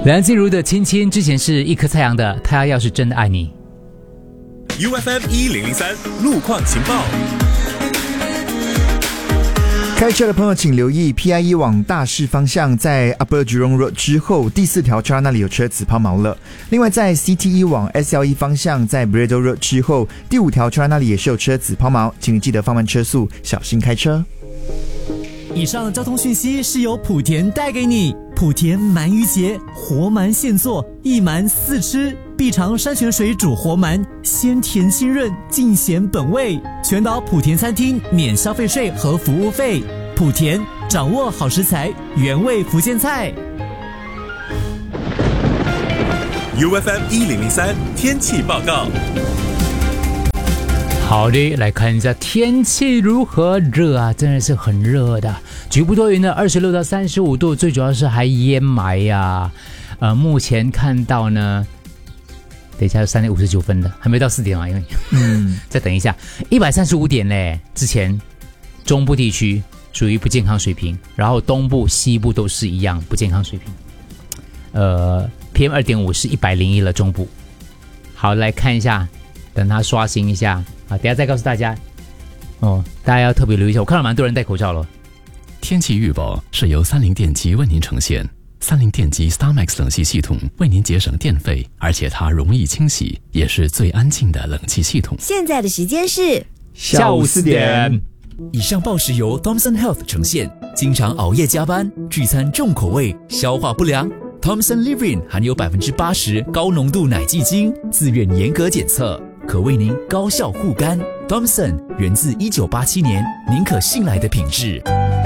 梁静茹的《亲亲》之前是一颗太阳的，他要是真的爱你。 UFM 1003路况情报。 开车的朋友请留意 PIE 往大市方向在 Upper Jurong Road 之后第4条车那里有车子抛锚了。另外在 CTE 往 SLE 方向在 Braddell Road 之后第5条车那里也是有车子抛锚，请你记得放慢车速，小心开车。 以上交通讯息是由莆田带给你。莆田鳗鱼节，活鳗现做，一鳗4吃，必尝山泉水煮活鳗，鲜甜清润，尽显本味。全岛莆田餐厅免消费税和服务费。莆田掌握好食材，原味福建菜。 UFM 1003天气报告。 好的，来看一下天气如何。热啊，真的是很热的，局部多云的26到35度，最主要是还烟霾呀。目前看到呢，等一下3点59分了，还没到4点啊，因为再等一下，135点嘞。之前中部地区属于不健康水平，然后东部、西部都是一样不健康水平。PM 2.5是101了，中部。好，来看一下，等它刷新一下。等一下再告诉大家大家要特别留意一下。我看到蛮多人戴口罩了。 天气预报是由30电机为您呈现。30电机 StarMax 冷气系统为您节省电费，而且它容易清洗，也是最安静的冷气系统。 现在的时间是下午4点。 以上报时由 Thomson Health 呈现。经常熬夜加班，聚餐重口味，消化不良。Thomson Living 含有80%高浓度奶蓟精，自愿严格检测，可为您高效护肝。Thomson 源自1987年，您可信赖的品质。